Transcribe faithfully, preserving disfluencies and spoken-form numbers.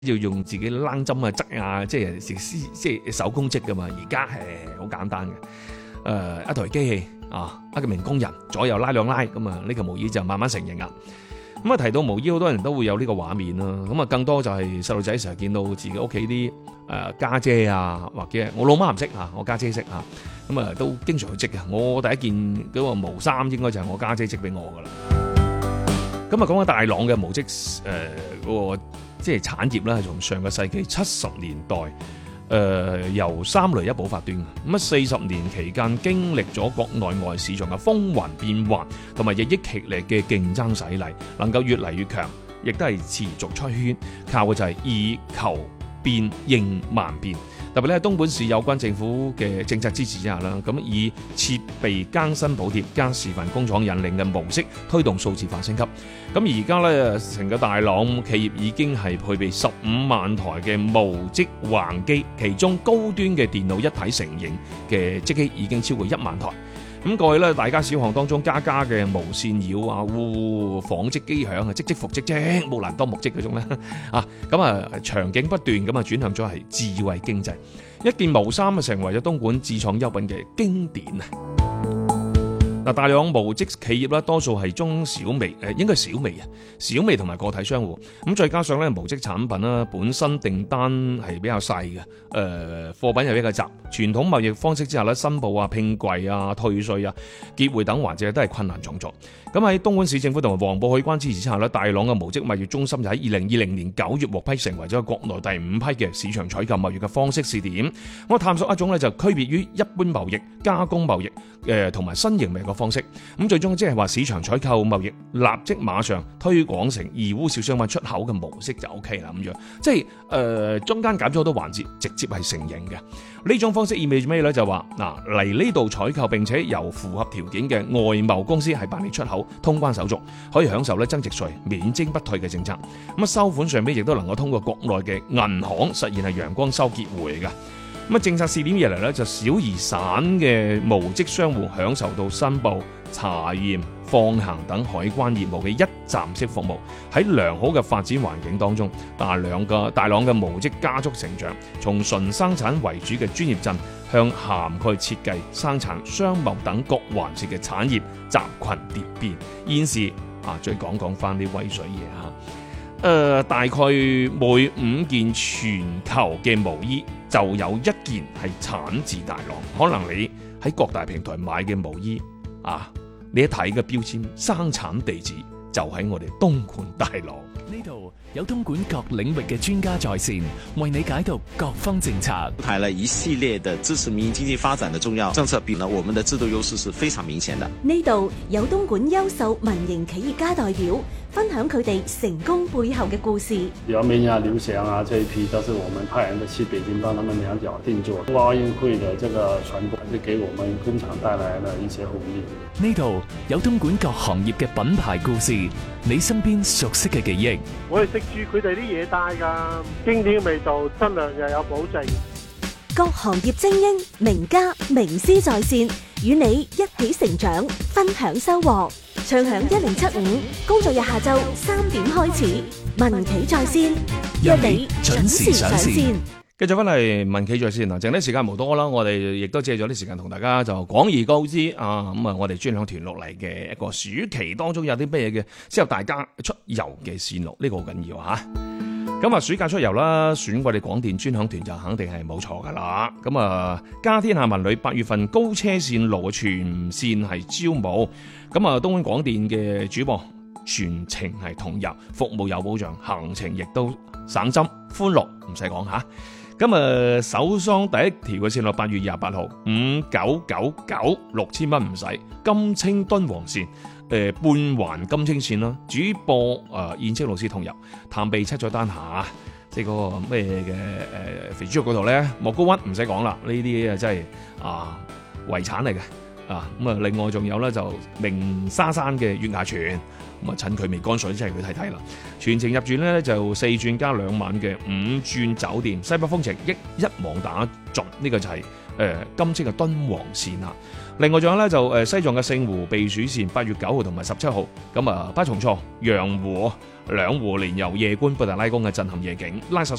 要用自己冷針啊、織啊，即係即係手工織噶嘛。而家係好簡單嘅，誒、呃、一台機器啊，一個名工人左右拉兩拉，咁啊呢個毛衣就慢慢成型啦。咁啊提到毛衣，好多人都會有呢個畫面啦。咁啊更多就係細路仔成日見到自己屋企啲誒家姐啊，或者我老媽唔識啊，我家姐識啊，咁啊都經常去織嘅。我第一件嗰個毛衫應該就係我家姐織俾我噶啦。咁啊講緊大朗嘅毛織誒嗰個即係產業啦，係從上個世紀七十年代誒、呃、由三雷一寶發端嘅。咁啊四十年期間經歷咗國內外市場嘅風雲變幻，同埋日益劇烈嘅競爭洗禮，能夠越嚟越強，亦都係持續出圈，靠嘅就係以求變應萬變。特別咧，東莞市有關政府嘅政策支持之下啦，咁以設備更新補貼加示範工廠引領嘅模式推動數字化升級。咁而家咧，成個大朗企業已經係配備十五萬台嘅毛織橫機，其中高端嘅電腦一體成型嘅織機已經超過一萬台。咁過去咧，大家小巷當中家家嘅無線繞啊、嗚紡織機響啊、織織復織織木蘭當木織嗰種咧啊，咁啊場景不斷咁啊轉向咗係智慧經濟，一件毛衫啊成為咗東莞自創優品嘅經典啊！嗱，大朗毛織企業啦，多數係中小微誒，應該係小微啊，小微同埋個體商戶。咁再加上咧，毛織產品啦，本身訂單係比較細嘅，誒、呃、貨品又比較雜。傳統貿易方式之下咧，申報啊、拼櫃啊、退稅啊、結匯等環節都係困難重重。咁喺東莞市政府同埋黃埔海關支持之下咧，大朗嘅毛織貿易中心就喺二零二零年九月獲批成為咗國內第五批嘅市場採購貿易嘅方式試點。我探索一種咧就區別於一般貿易、加工貿易誒同埋新型貿易嘅方式。咁最終即係話市場採購貿易立即馬上推廣成義烏小商品出口嘅模式就 O K 啦，咁樣即係誒、呃、中間減咗好多環節，直接係成型嘅。呢種方式意味住咩咧？就話嗱嚟呢度採購並且由符合條件嘅外貿公司係辦理出口通關手續，可以享受咧增值稅免徵不退嘅政策。咁啊收款上邊亦都能夠通過國內嘅銀行實現係陽光收結匯嘅。咁啊政策試點以嚟咧，就小而散嘅毛織商戶享受到申報、查驗、放行等海關業務嘅一站式服務。喺良好嘅發展環境當中，大量嘅大朗嘅毛織加速成長，從純生產為主嘅專業鎮向涵蓋設計、生產、商貿等各環節嘅產業集群蝶變。現時啊，再講講翻啲威水嘢嚇。誒、呃，大概每五件全球嘅毛衣就有一件係產自大朗。可能你喺各大平台買嘅毛衣啊，你一睇嘅標籤生產地址就喺我哋東莞大朗。 呢度有東莞各領域嘅專家在線，為你解讀各方政策。 排了一系列的支持民營經濟發展的重要政策，比呢我們的制度優勢是非常明顯的。 呢度有東莞優秀民營企業家代表分享佢哋成功背後嘅故事。 姚明啊、劉翔啊，這一批都是我們派人的去北京幫他們兩腳定做。冬奧運會的這個傳播，是給我們工廠帶來了一些紅利。 呢度有東莞各行業嘅品牌故事，你身邊熟悉嘅記憶。 我哋食住佢哋啲嘢帶噶，經典嘅味道，質量又有保證。 各行業精英、名家、名師在線，與你一起成長，分享收穫。暢享一零七五，工作日下晝三點開始，民企在線，約你準時上線。 繼續翻嚟民企在線嗱，剩啲時間無多啦，我哋亦都借咗啲時間同大家就廣而告之啊，咁啊，我哋專享團落嚟嘅一個暑期當中有啲咩嘅適合大家出遊嘅線路，呢、這個好緊要吓。咁啊，暑假出遊啦，選我哋廣電專享團就肯定係冇錯噶啦。咁啊，家天下文旅八月份高車線路嘅全線係招募，咁啊，東莞廣電嘅主播全程係同遊，服務有保障，行程亦都省心歡樂，唔使講吓。咁啊，首桑第一條嘅線路八月廿八號五九九九六千蚊唔使，金青敦煌線。誒、呃、半環金青線啦，主播誒燕青老師同遊，探秘七彩丹霞，即係嗰個咩嘅誒肥豬肉嗰度咧，莫高溫唔使講啦，呢啲啊真係啊遺產嚟嘅啊。咁啊，另外仲有咧就明沙山嘅月牙泉，咁啊趁佢未乾水，真係去睇睇啦。全程入住咧就四轉加兩晚嘅五轉酒店，西北風情一一網打盡，呢、這個就係、是。誒、 誒今次嘅敦煌線啦。另外仲有咧就誒西藏嘅聖湖避暑線，八月九號同埋十七號，咁啊巴松措、羊湖兩湖連遊夜觀布達拉宮嘅震撼夜景，拉薩